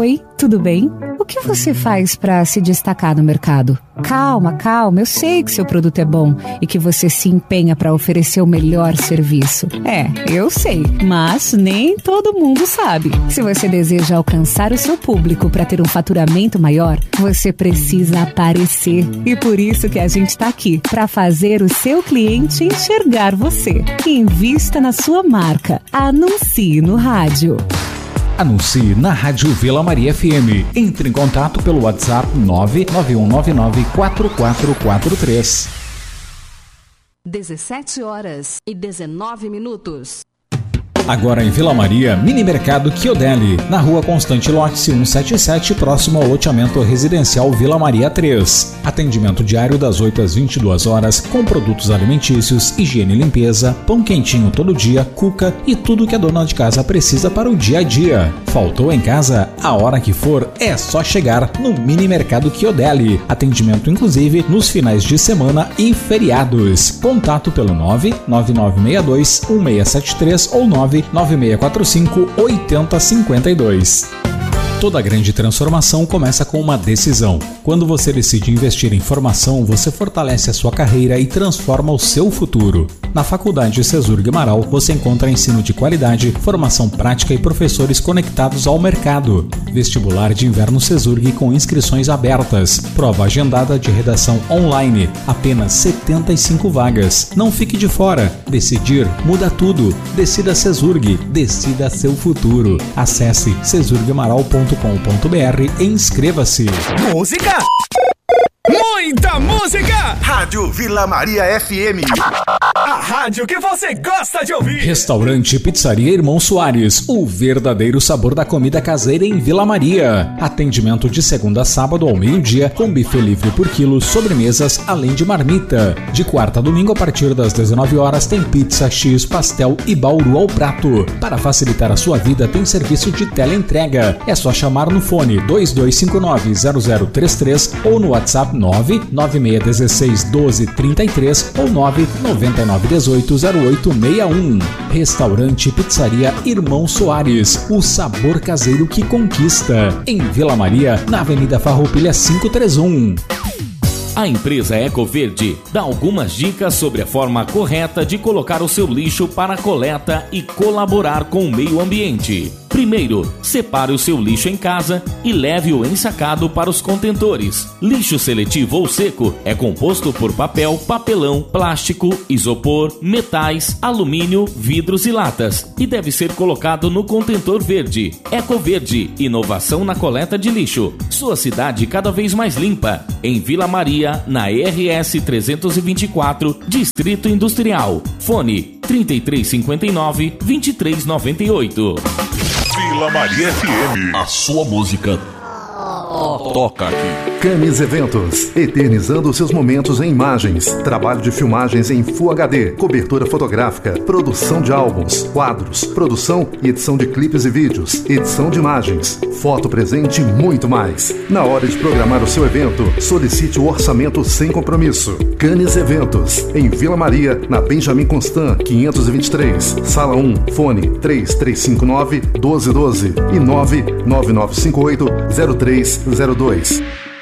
Oi, tudo bem? O que você faz para se destacar no mercado? Calma, eu sei que seu produto é bom e que você se empenha para oferecer o melhor serviço. Eu sei, mas nem todo mundo sabe. Se você deseja alcançar o seu público para ter um faturamento maior, você precisa aparecer. E por isso que a gente está aqui, para fazer o seu cliente enxergar você. Invista na sua marca. Anuncie no rádio. Anuncie na Rádio Vila Maria FM. Entre em contato pelo WhatsApp 991994443. 17h19. Agora em Vila Maria, Mini Mercado Chiodelli, na Rua Constante Lote 177, próximo ao loteamento residencial Vila Maria 3. Atendimento diário das 8 às 22 horas, com produtos alimentícios, higiene e limpeza, pão quentinho todo dia, cuca e tudo que a dona de casa precisa para o dia a dia. Faltou em casa? A hora que for, é só chegar no Mini Mercado Chiodelli. Atendimento inclusive nos finais de semana e feriados. Contato pelo 99962-1673 ou 99645-8052. Toda grande transformação começa com uma decisão. Quando você decide investir em formação, você fortalece a sua carreira e transforma o seu futuro. Na Faculdade Cesurg Amaral, você encontra ensino de qualidade, formação prática e professores conectados ao mercado. Vestibular de inverno Cesurg com inscrições abertas. Prova agendada de redação online. Apenas 75 vagas. Não fique de fora. Decidir muda tudo. Decida Cesurg. Decida seu futuro. Acesse cesurgamaral.com.br e inscreva-se. Música! Muita música! Rádio Vila Maria FM. A rádio que você gosta de ouvir. Restaurante Pizzaria Irmão Soares, o verdadeiro sabor da comida caseira em Vila Maria. Atendimento de segunda a sábado ao meio-dia, com buffet livre por quilo, sobremesas, além de marmita. De quarta a domingo, a partir das 19 horas, tem pizza, X, pastel e bauru ao prato. Para facilitar a sua vida, tem serviço de teleentrega. É só chamar no fone 2259-0033 ou no WhatsApp 996161233 ou 999180861. Restaurante e Pizzaria Irmão Soares, o sabor caseiro que conquista. Em Vila Maria, na Avenida Farroupilha 531. A empresa Ecoverde dá algumas dicas sobre a forma correta de colocar o seu lixo para coleta e colaborar com o meio ambiente. Primeiro, separe o seu lixo em casa e leve-o ensacado para os contentores. Lixo seletivo ou seco é composto por papel, papelão, plástico, isopor, metais, alumínio, vidros e latas e deve ser colocado no contentor verde. Ecoverde, inovação na coleta de lixo. Sua cidade cada vez mais limpa. Em Vila Maria, na RS 324, Distrito Industrial. Fone 3359-2398. Vila Maria FM. A sua música toca aqui. Camis Eventos, eternizando seus momentos em imagens, trabalho de filmagens em Full HD, cobertura fotográfica, produção de álbuns, quadros, produção e edição de clipes e vídeos, edição de imagens, foto presente e muito mais. Na hora de programar o seu evento, solicite o orçamento sem compromisso. Camis Eventos, em Vila Maria, na Benjamin Constant, 523, Sala 1, fone 3359-1212 e 99958-0302.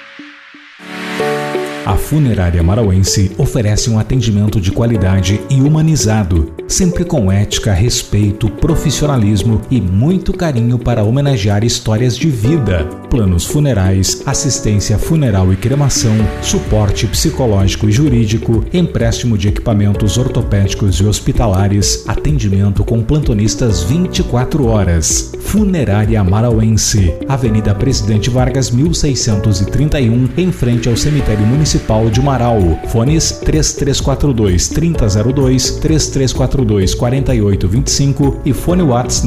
A Funerária Marauense oferece um atendimento de qualidade e humanizado, sempre com ética, respeito, profissionalismo e muito carinho para homenagear histórias de vida. Planos funerais, assistência funeral e cremação, suporte psicológico e jurídico, empréstimo de equipamentos ortopédicos e hospitalares, atendimento com plantonistas 24 horas. Funerária Marauense, Avenida Presidente Vargas 1631, em frente ao Cemitério Municipal de Marau. Fones 3342-3002, 3342-4825 e fone WhatsApp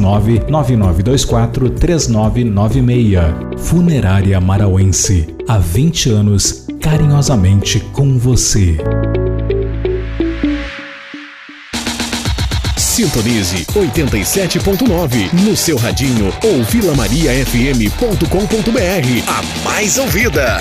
99924-3996. Funerária Marauense, há 20 anos, carinhosamente com você. Sintonize 87.9 no seu radinho ou vilamariafm.com.br, a mais ouvida.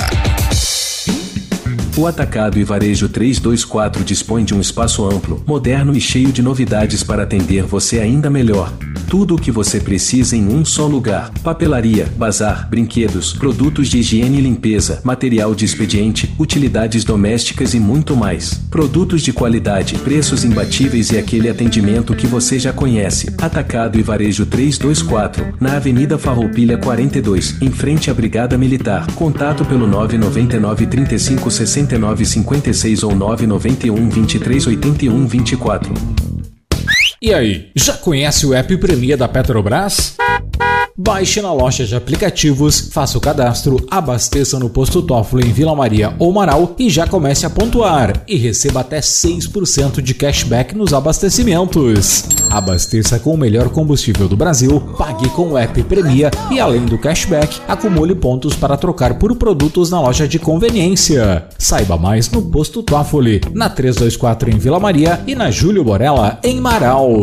O Atacado e Varejo 324 dispõe de um espaço amplo, moderno e cheio de novidades para atender você ainda melhor. tudo o que você precisa em um só lugar. Papelaria, bazar, brinquedos, produtos de higiene e limpeza, material de expediente, utilidades domésticas e muito mais. Produtos de qualidade, preços imbatíveis e aquele atendimento que você já conhece. Atacado e Varejo 324, na Avenida Farroupilha 42, em frente à Brigada Militar. Contato pelo 999 35 69 56 ou 991 23 81 24. E aí, já conhece o app Premia da Petrobras? Baixe na loja de aplicativos, faça o cadastro, abasteça no posto Toffoli em Vila Maria ou Marau e já comece a pontuar e receba até 6% de cashback nos abastecimentos. Abasteça com o melhor combustível do Brasil, pague com o app Premia e além do cashback, acumule pontos para trocar por produtos na loja de conveniência. Saiba mais no posto Toffoli, na 324 em Vila Maria e na Júlio Borella em Marau.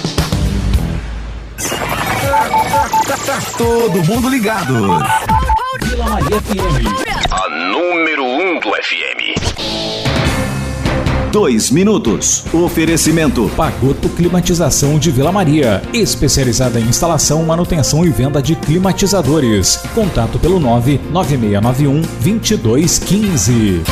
Tá todo mundo ligado. Vila Maria FM, a número 1 do FM. 2 minutos. Oferecimento Pagoto Climatização de Vila Maria, especializada em instalação, manutenção e venda de climatizadores. Contato pelo 99691 2215.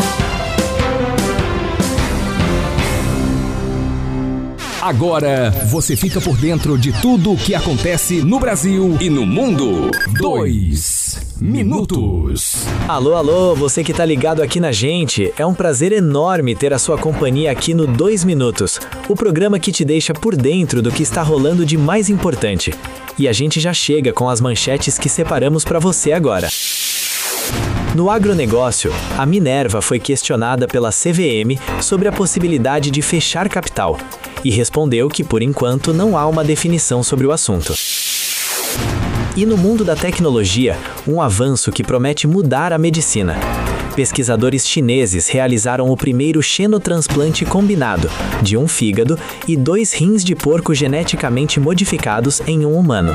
Agora você fica por dentro de tudo o que acontece no Brasil e no mundo. 2 minutos. Alô, alô, você que tá ligado aqui na gente. É um prazer enorme ter a sua companhia aqui no 2 Minutos, o programa que te deixa por dentro do que está rolando de mais importante. E a gente já chega com as manchetes que separamos para você agora. No agronegócio, a Minerva foi questionada pela CVM sobre a possibilidade de fechar capital e respondeu que, por enquanto, não há uma definição sobre o assunto. E no mundo da tecnologia, um avanço que promete mudar a medicina. Pesquisadores chineses realizaram o primeiro xenotransplante combinado de um fígado e 2 rins de porco geneticamente modificados em um humano.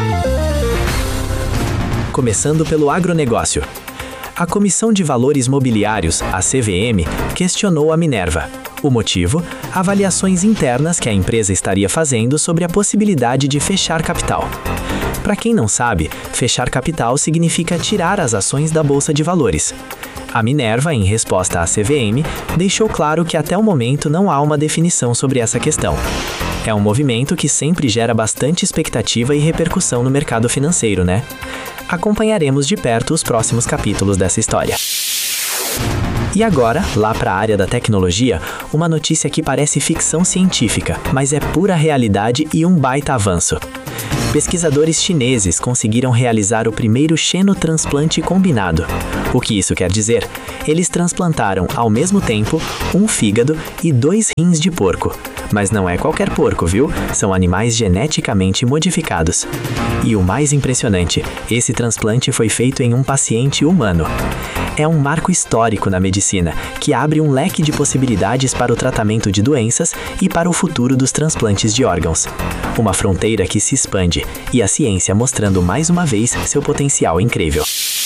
Começando pelo agronegócio. A Comissão de Valores Mobiliários, a CVM, questionou a Minerva. O motivo? Avaliações internas que a empresa estaria fazendo sobre a possibilidade de fechar capital. Para quem não sabe, fechar capital significa tirar as ações da Bolsa de Valores. A Minerva, em resposta à CVM, deixou claro que até o momento não há uma definição sobre essa questão. É um movimento que sempre gera bastante expectativa e repercussão no mercado financeiro, né? Acompanharemos de perto os próximos capítulos dessa história. E agora, lá para a área da tecnologia, uma notícia que parece ficção científica, mas é pura realidade e um baita avanço. Pesquisadores chineses conseguiram realizar o primeiro xenotransplante combinado. O que isso quer dizer? Eles transplantaram, ao mesmo tempo, um fígado e 2 rins de porco. Mas não é qualquer porco, viu? São animais geneticamente modificados. E o mais impressionante, esse transplante foi feito em um paciente humano. É um marco histórico na medicina, que abre um leque de possibilidades para o tratamento de doenças e para o futuro dos transplantes de órgãos. Uma fronteira que se expande, e a ciência mostrando mais uma vez seu potencial incrível.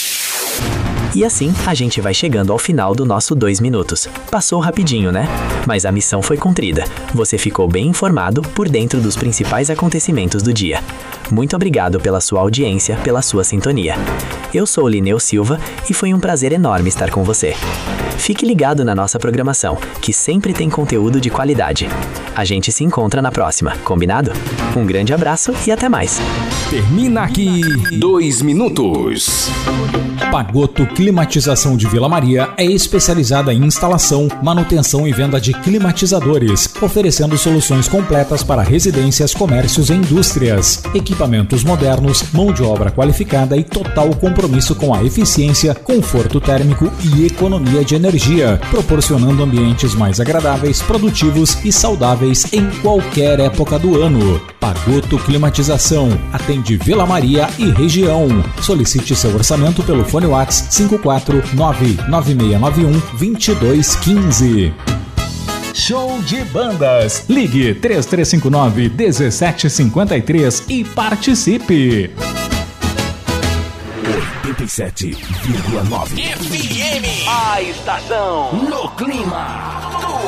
E assim, a gente vai chegando ao final do nosso 2 minutos. Passou rapidinho, né? Mas a missão foi cumprida. Você ficou bem informado por dentro dos principais acontecimentos do dia. Muito obrigado pela sua audiência, pela sua sintonia. Eu sou o Lineu Silva e foi um prazer enorme estar com você. Fique ligado na nossa programação, que sempre tem conteúdo de qualidade. A gente se encontra na próxima, combinado? Um grande abraço e até mais. Termina aqui 2 minutos. Pagoto Climatização de Vila Maria é especializada em instalação, manutenção e venda de climatizadores, oferecendo soluções completas para residências, comércios e indústrias. Equipamentos modernos, mão de obra qualificada e total compromisso com a eficiência, conforto térmico e economia de energia, proporcionando ambientes mais agradáveis, produtivos e saudáveis em qualquer época do ano. Pagoto Climatização atende Vila Maria e região. Solicite seu orçamento pelo fone WhatsApp 54996912215. Show de bandas. Ligue 3359-1753 e participe. 87,9 FM. A estação no clima.